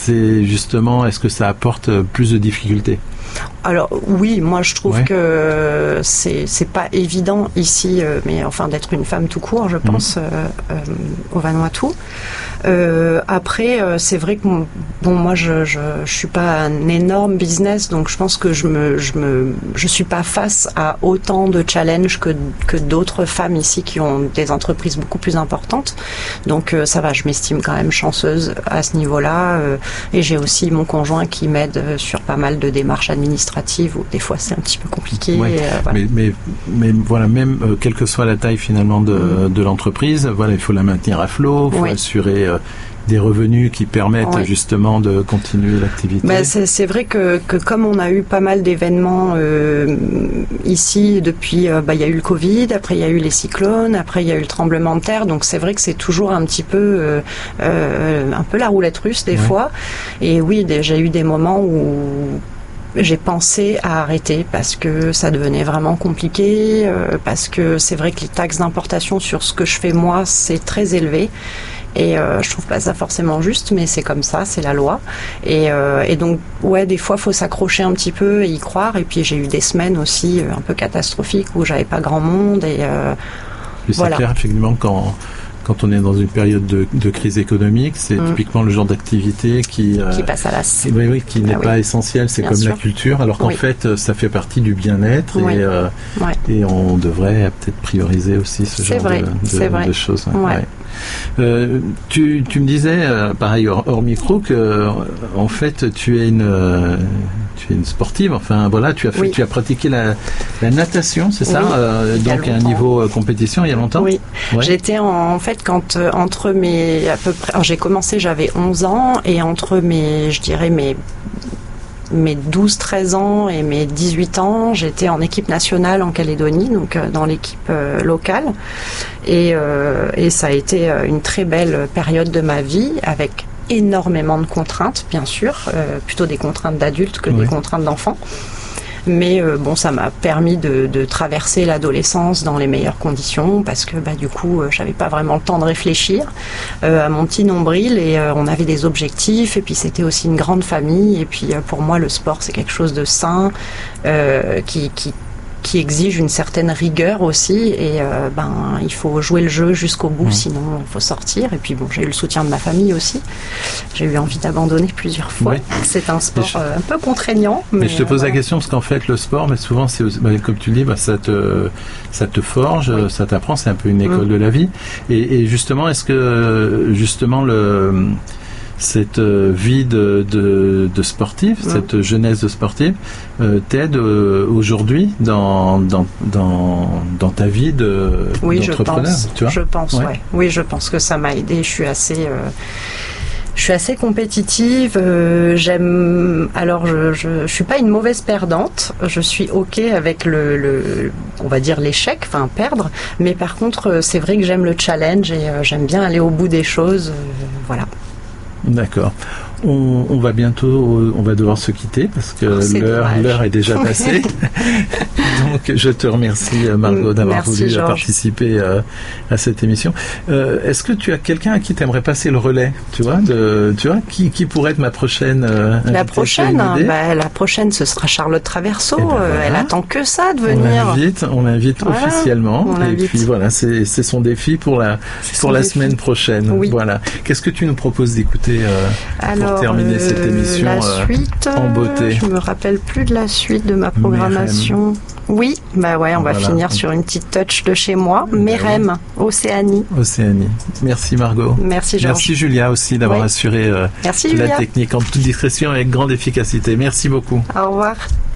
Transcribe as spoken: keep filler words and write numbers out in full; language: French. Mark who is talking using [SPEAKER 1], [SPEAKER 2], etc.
[SPEAKER 1] c'est justement, est-ce que ça apporte plus de difficultés ?
[SPEAKER 2] Alors oui, moi je trouve
[SPEAKER 1] ouais.
[SPEAKER 2] que c'est c'est pas évident ici, euh, mais enfin d'être une femme tout court, je pense, mmh. euh, euh, au Vanuatu. Euh, après, euh, c'est vrai que bon, moi je, je je suis pas un énorme business, donc je pense que je me je me je suis pas face à autant de challenges que que d'autres femmes ici qui ont des entreprises beaucoup plus importantes. Donc euh, ça va, je m'estime quand même chanceuse à ce niveau-là. Euh, et j'ai aussi mon conjoint qui m'aide sur pas mal de démarches administratives où des fois c'est un petit peu compliqué.
[SPEAKER 1] Ouais,
[SPEAKER 2] et, euh, voilà.
[SPEAKER 1] mais, mais, mais voilà, même euh, quelle que soit la taille finalement de, mmh. de l'entreprise, voilà, il faut la maintenir à flot, il faut
[SPEAKER 2] oui.
[SPEAKER 1] assurer euh, des revenus qui permettent oui. justement de continuer l'activité.
[SPEAKER 2] Bah, c'est, c'est vrai que, que comme on a eu pas mal d'événements euh, ici depuis, euh, bah, il y a eu le Covid, après il y a eu les cyclones, après il y a eu le tremblement de terre, donc c'est vrai que c'est toujours un petit peu euh, euh, un peu la roulette russe des ouais. fois. Et oui, j'ai eu des moments où j'ai pensé à arrêter parce que ça devenait vraiment compliqué, euh, parce que c'est vrai que les taxes d'importation sur ce que je fais moi, c'est très élevé. Et euh, je trouve pas ça forcément juste, mais c'est comme ça, c'est la loi. Et, euh, et donc, ouais, des fois, faut s'accrocher un petit peu et y croire. Et puis, j'ai eu des semaines aussi euh, un peu catastrophiques où j'avais pas grand monde. Et euh,
[SPEAKER 1] c'est
[SPEAKER 2] voilà.
[SPEAKER 1] clair, effectivement, quand quand on est dans une période de, de crise économique, c'est mmh. typiquement le genre d'activité qui
[SPEAKER 2] euh, qui passe à l'as.
[SPEAKER 1] Oui, oui, qui n'est ah, pas oui. essentiel. C'est
[SPEAKER 2] Bien
[SPEAKER 1] comme
[SPEAKER 2] sûr.
[SPEAKER 1] la culture, alors qu'en
[SPEAKER 2] oui.
[SPEAKER 1] fait, ça fait partie du bien-être
[SPEAKER 2] oui.
[SPEAKER 1] et euh,
[SPEAKER 2] ouais.
[SPEAKER 1] et on devrait peut-être prioriser aussi ce
[SPEAKER 2] c'est
[SPEAKER 1] genre
[SPEAKER 2] vrai.
[SPEAKER 1] de, de,
[SPEAKER 2] c'est vrai.
[SPEAKER 1] de choses.
[SPEAKER 2] Ouais.
[SPEAKER 1] Ouais. Euh, tu, tu me disais, euh, pareil hors, hors micro, que euh, en fait tu es une euh, tu es une sportive. Enfin voilà, tu as fait,
[SPEAKER 2] oui.
[SPEAKER 1] tu as pratiqué la, la natation, c'est ça,
[SPEAKER 2] oui.
[SPEAKER 1] euh, donc à un niveau euh, compétition il y a longtemps.
[SPEAKER 2] Oui.
[SPEAKER 1] Ouais.
[SPEAKER 2] J'étais en, en fait quand euh, entre mes à peu près, alors j'ai commencé, j'avais onze ans et entre mes, je dirais mes mes douze treize ans et mes dix-huit ans, j'étais en équipe nationale en Calédonie, donc euh, dans l'équipe euh, locale. Et, euh, et ça a été une très belle période de ma vie, avec énormément de contraintes, bien sûr, euh, plutôt des contraintes d'adultes que oui. des contraintes d'enfants. Mais euh, bon, ça m'a permis de, de traverser l'adolescence dans les meilleures conditions parce que bah, du coup, euh, j'avais pas vraiment le temps de réfléchir euh, à mon petit nombril et euh, on avait des objectifs et puis c'était aussi une grande famille et puis euh, pour moi, le sport, c'est quelque chose de sain euh, qui, qui qui exige une certaine rigueur aussi et euh, ben il faut jouer le jeu jusqu'au bout, mmh. sinon il faut sortir. Et puis bon, j'ai eu le soutien de ma famille aussi. J'ai eu envie d'abandonner plusieurs fois. Oui. C'est un sport je, euh, un peu contraignant. Mais,
[SPEAKER 1] mais je te pose euh, la
[SPEAKER 2] voilà.
[SPEAKER 1] question parce qu'en fait le sport, mais souvent c'est bah, comme tu dis, bah, ça te ça te forge, oui. ça t'apprend, c'est un peu une école mmh. de la vie. Et, et justement, est-ce que justement le cette vie de, de, de sportif, mmh. cette jeunesse de sportif, euh, t'aide euh, aujourd'hui dans, dans, dans, dans ta vie de,
[SPEAKER 2] oui,
[SPEAKER 1] d'entrepreneur,
[SPEAKER 2] je pense,
[SPEAKER 1] tu vois ?
[SPEAKER 2] Je pense, ouais. ouais. Oui, je pense que ça m'a aidé. Je suis assez... Euh... Je suis assez compétitive. Euh, j'aime. Alors, je, je, je suis pas une mauvaise perdante. Je suis ok avec le, le on va dire l'échec, enfin perdre. Mais par contre, c'est vrai que j'aime le challenge et euh, j'aime bien aller au bout des choses. Euh, voilà.
[SPEAKER 1] D'accord. On, on va bientôt, on va devoir se quitter parce que
[SPEAKER 2] oh,
[SPEAKER 1] l'heure, l'heure est déjà passée. Donc, je te remercie, Margot, d'avoir
[SPEAKER 2] Merci,
[SPEAKER 1] voulu
[SPEAKER 2] Georges.
[SPEAKER 1] participer euh, à cette émission. Euh, est-ce que tu as quelqu'un à qui tu aimerais passer le relais, tu vois, de, tu vois, qui, qui pourrait être ma prochaine euh,
[SPEAKER 2] La prochaine, bah, la prochaine, ce sera Charlotte Traverso. Eh ben, voilà. euh, elle attend que ça de venir.
[SPEAKER 1] On l'invite, on l'invite voilà, officiellement. On l'invite. Et puis voilà, c'est, c'est son défi pour la, c'est pour la défi. semaine prochaine.
[SPEAKER 2] Oui.
[SPEAKER 1] Voilà. Qu'est-ce que tu nous proposes d'écouter euh,
[SPEAKER 2] Alors,
[SPEAKER 1] pour terminer euh, cette émission
[SPEAKER 2] la suite,
[SPEAKER 1] euh, en beauté?
[SPEAKER 2] Je me rappelle plus de la suite de ma programmation. Mérem. Oui, bah ouais, on va voilà. finir sur une petite touch de chez moi. Bah Mérem, oui. Océanie.
[SPEAKER 1] Océanie. Merci Margot.
[SPEAKER 2] Merci Georges.
[SPEAKER 1] Merci Julia aussi d'avoir oui. assuré euh,
[SPEAKER 2] Merci,
[SPEAKER 1] la
[SPEAKER 2] Julia.
[SPEAKER 1] technique en toute discrétion et avec grande efficacité. Merci beaucoup.
[SPEAKER 2] Au revoir.